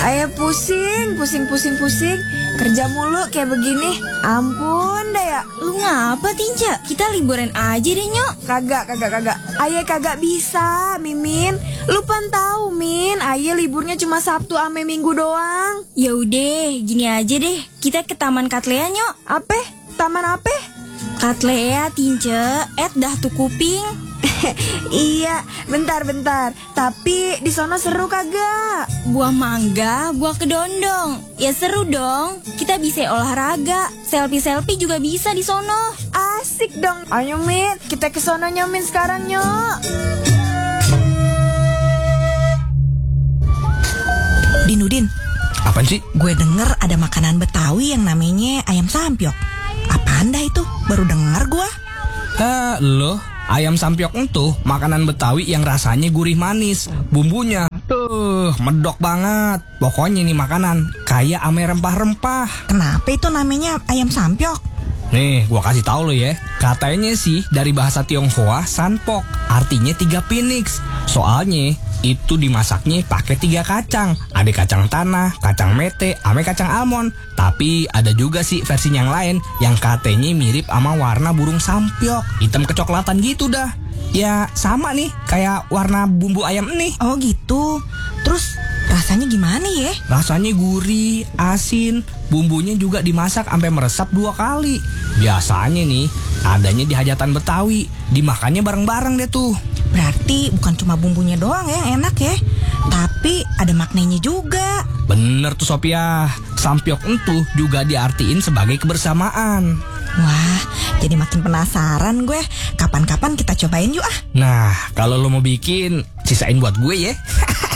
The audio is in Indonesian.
Ayah pusing. Kerja mulu kayak begini. Ampun dah ya. Lu ngapa, Tinja? Kita liburan aja deh, Nyok. Kagak. Ayah kagak bisa, Mimin. Lu pan tahu, Min. Ayah liburnya cuma Sabtu ame Minggu doang. Ya udah, gini aja deh. Kita ke Taman Katlea, Nyok. Apa? Taman apa? Katlea, Tinja. Dah tuh kuping. Iya, bentar. Tapi di sono seru kagak? Buah mangga, buah kedondong. Ya seru dong. Kita bisa olahraga. Selfie juga bisa di sono. Asik dong. Ayo, Min. Kita ke sono, Min, sekarang, Nyok. Din. Apaan sih? Gue denger ada makanan Betawi yang namanya ayam sampiok. Apaan dah itu? Baru denger gue. Loh, ayam sampiok itu makanan Betawi yang rasanya gurih manis. Bumbunya medok banget. Pokoknya nih makanan kaya ame rempah-rempah. Kenapa itu namanya ayam sampiok? Nih, gua kasih tahu lo ya. Katanya sih dari bahasa Tionghoa sanpok, artinya 3 phoenix. Soalnya itu dimasaknya pakai 3 kacang. Ada kacang tanah, kacang mete, ame kacang almond. Tapi ada juga sih versi yang lain yang katanya mirip sama warna burung sampiok, hitam kecoklatan gitu dah. Ya sama nih kayak warna bumbu ayam nih. Oh gitu. Terus rasanya gimana ya? Rasanya gurih, asin, bumbunya juga dimasak sampai meresap 2 kali. Biasanya nih adanya di hajatan Betawi, dimakannya bareng-bareng deh tuh. Berarti bukan cuma bumbunya doang ya yang enak ya, tapi ada maknanya juga. Bener tuh Sophia, sampiok itu juga diartiin sebagai kebersamaan. Wah, jadi makin penasaran gue. Kapan-kapan kita cobain yuk ah. Nah, kalau lo mau bikin, sisain buat gue ya.